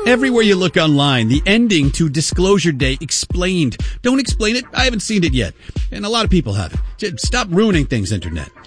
Everywhere you look online, the ending to Disclosure Day explained. Don't explain it. I haven't seen it yet. And a lot of people haven't. Stop ruining things, Internet.